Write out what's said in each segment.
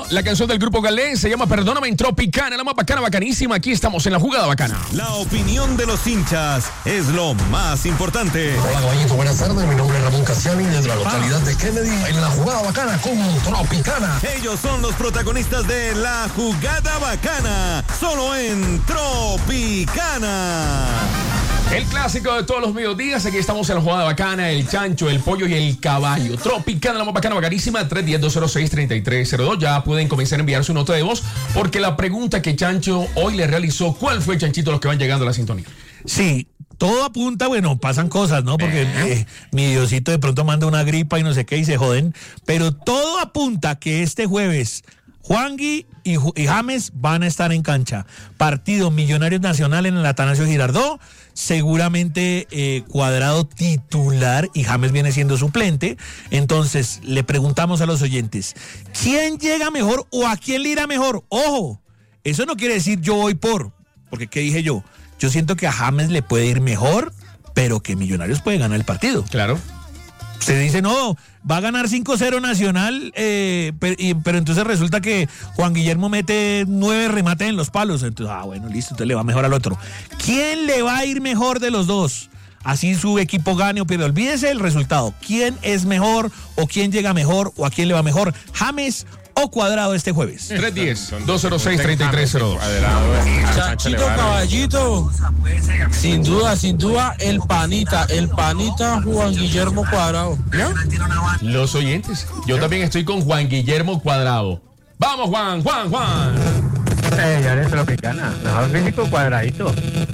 la canción del grupo Galés se llama Perdóname en Tropicana, la más bacana, bacanísima. Aquí estamos en la jugada bacana. La opinión de los hinchas es lo más importante. Hola, caballito, buenas tardes. Mi nombre es Ramón Casiani, desde la localidad de Kennedy, en la jugada bacana con Tropicana. Ellos son los protagonistas de la jugada bacana, solo en Tropicana. El clásico de todos los mediodías, aquí estamos en la jugada bacana, el chancho, el pollo y el caballo. Tropicana, la más bacana, bacanísima, 310-206-3302. Ya pueden comenzar a enviar su nota de voz, porque la pregunta que Chancho hoy le realizó, ¿cuál fue, Chanchito, los que van llegando a la sintonía? Sí, todo apunta, bueno, pasan cosas, ¿no? Porque mi Diosito de pronto manda una gripa y no sé qué y se joden, pero todo apunta que este jueves Juangui y James van a estar en cancha. Partido Millonarios Nacional en el Atanasio Girardot. Seguramente Cuadrado titular y James viene siendo suplente. Entonces le preguntamos a los oyentes, ¿quién llega mejor o a quién le irá mejor? Ojo, eso no quiere decir yo voy porque ¿qué dije yo? Yo siento que a James le puede ir mejor, pero que Millonarios puede ganar el partido. Claro. Se dice, no, va a ganar 5-0 Nacional, pero entonces resulta que Juan Guillermo mete 9 remates en los palos. Entonces, bueno, listo, entonces le va mejor al otro. ¿Quién le va a ir mejor de los dos? Así su equipo gane o pierda. Olvídese el resultado. ¿Quién es mejor o quién llega mejor o a quién le va mejor? ¿James o Cuadrado este jueves? 310-206-3302. Chanchito, caballito, sin duda, el panita Juan Guillermo Cuadrado. ¿No? Los oyentes, yo también estoy con Juan Guillermo Cuadrado. Vamos, Juan. Ya eres Tropicana, mejor físico Cuadradito.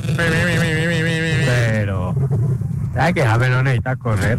Pero, ¿sabes que James no necesita correr?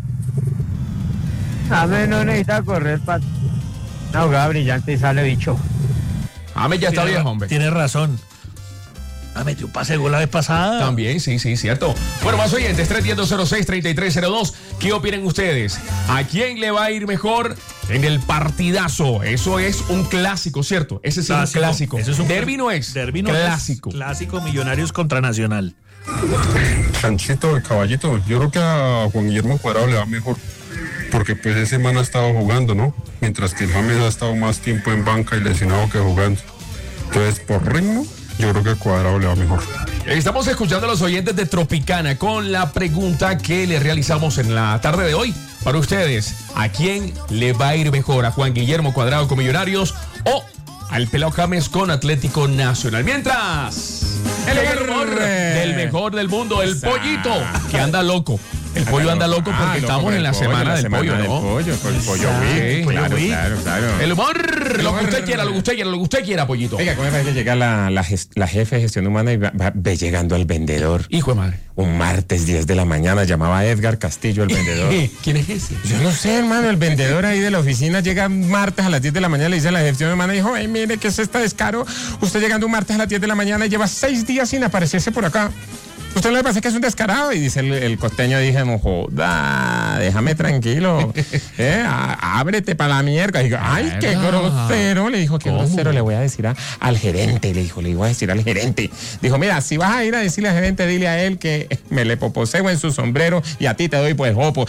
James no necesita correr para una jugada brillante y sale bicho. James ya está viejo, hombre. Tienes razón. Metió un pase de gol la vez pasada. También, sí, cierto. Bueno, más oyentes, 310-206-3302. ¿Qué opinan ustedes? ¿A quién le va a ir mejor en el partidazo? Eso es un clásico, ¿cierto? Ese sí es un clásico. Eso es un derbi no es. Derbi no clásico. Es clásico, Millonarios contra Nacional. Chanchito, el caballito, yo creo que a Juan Guillermo Cuadrado le va mejor, porque pues ese man ha estado jugando, ¿no? Mientras que el James ha estado más tiempo en banca y lesionado que jugando. Entonces, por ritmo, yo creo que a Cuadrado le va mejor. Estamos escuchando a los oyentes de Tropicana con la pregunta que le realizamos en la tarde de hoy. Para ustedes, ¿a quién le va a ir mejor? ¿A Juan Guillermo Cuadrado con Millonarios o al Pelao James con Atlético Nacional? Mientras, el mejor del mundo, el pollito, que anda loco. El pollo anda loco porque estamos en la semana del pollo, ¿no? El pollo claro. El humor, lo que usted quiera, pollito. Oiga, ¿cómo me parece que llega la jefe de gestión humana y ve llegando al vendedor? Hijo de madre. Un martes 10 de la mañana, llamaba a Edgar Castillo, el vendedor. ¿Quién es ese? Yo no sé, hermano, el vendedor ahí de la oficina llega martes a las 10 de la mañana, le dice a la gestión humana, dijo, mire que es este descaro, usted llegando un martes a las 10 de la mañana y lleva 6 días sin aparecerse por acá. Usted le parece que es un descarado. Y dice el costeño, dije, no joda, déjame tranquilo. Ábrete para la mierda. Y digo, ay, qué grosero. Le dijo, qué grosero, le voy a decir al gerente. Le voy a decir al gerente. Dijo, mira, si vas a ir a decirle al gerente, dile a él que me le poposeo en su sombrero y a ti te doy pues jopo.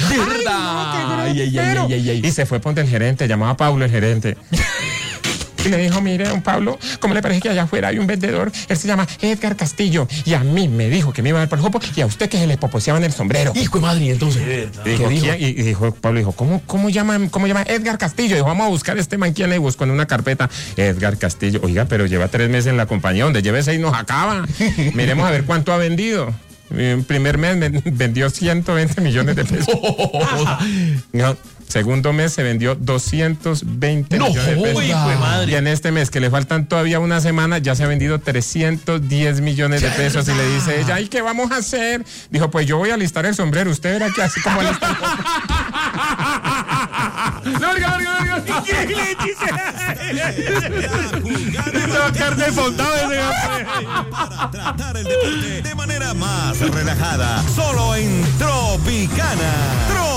Ay, y se fue ponte el gerente, llamaba a Pablo el gerente. Y le dijo, mire, don Pablo, ¿cómo le parece que allá afuera hay un vendedor? Él se llama Edgar Castillo. Y a mí me dijo que me iba a dar por el jopo y a usted que se le poposeaba en el sombrero. Hijo de madre, entonces. Y dijo, Pablo dijo, ¿cómo llama Edgar Castillo? Dijo, vamos a buscar a este man. ¿Quién le buscó en una carpeta? Edgar Castillo. Oiga, pero lleva 3 meses en la compañía. Donde lleve 6 nos acaba. Miremos a ver cuánto ha vendido. En primer mes vendió 120 millones de pesos. No. Segundo mes se vendió 220 millones de pesos. Y en este mes, que le faltan todavía una semana, ya se ha vendido 310 millones de pesos. Y le dice ella, ¿y qué vamos a hacer? Dijo, pues yo voy a alistar el sombrero. Usted verá que así como alistar. ¡Larga! ¿Qué le dice? Carne fondada para tratar el deporte de manera más relajada. Solo en Tropicana.